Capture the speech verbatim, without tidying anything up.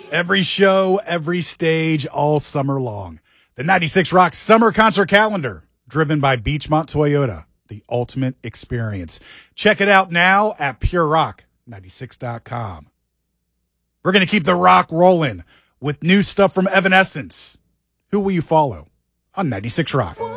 Every show, every stage, all summer long. The ninety-six Rock Summer Concert Calendar, driven by Beachmont Toyota, the ultimate experience. Check it out now at pure rock ninety-six dot com. We're going to keep the rock rolling with new stuff from Evanescence. Who will you follow on ninety-six Rock?